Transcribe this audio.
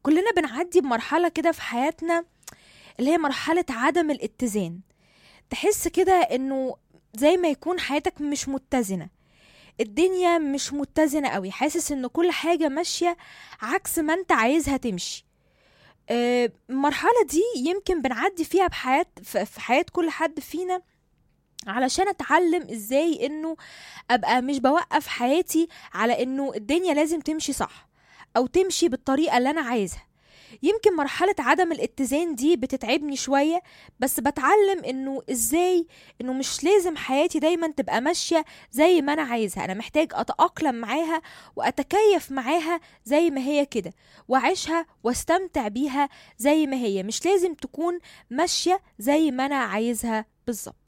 كلنا بنعدي بمرحلة كده في حياتنا، اللي هي مرحلة عدم الاتزان. تحس كده انه زي ما يكون حياتك مش متزنة، الدنيا مش متزنة قوي، حاسس ان كل حاجة ماشية عكس ما انت عايزها تمشي. المرحلة دي يمكن بنعدي فيها في حياة كل حد فينا، علشان اتعلم ازاي انه ابقى مش بوقف حياتي على انه الدنيا لازم تمشي صح او تمشي بالطريقة اللي انا عايزها. يمكن مرحلة عدم الاتزان دي بتتعبني شوية، بس بتعلم انه ازاي انه مش لازم حياتي دايما تبقى ماشية زي ما انا عايزها. انا محتاج اتأقلم معاها واتكيف معاها زي ما هي كده، واعيشها واستمتع بيها زي ما هي، مش لازم تكون ماشية زي ما انا عايزها بالظبط.